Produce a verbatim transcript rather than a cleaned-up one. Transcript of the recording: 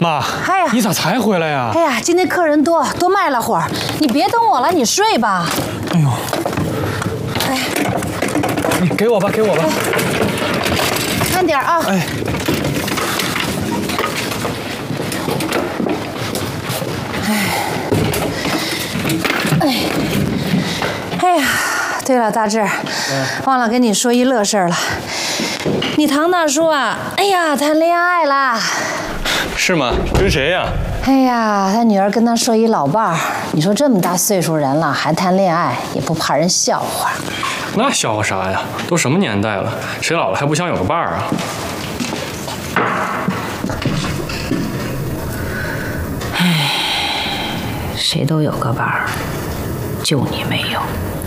妈， 哎呀， 你咋才回来呀？ 哎呀，今天客人多，多卖了会儿，你别等我了，你睡吧。 哎呦， 哎， 你给我吧，给我吧。 慢点啊。 哎。 哎，哎呀，对了，大志，嗯、忘了跟你说一乐事儿了。你堂大叔啊，哎呀，谈恋爱啦。 是吗？跟谁呀？ 哎呀，他女儿跟他说一老伴儿，你说这么大岁数人了还谈恋爱，也不怕人笑话？ 那笑话啥呀？都什么年代了，谁老了还不想有个伴儿啊？ 唉，谁都有个伴儿，就你没有。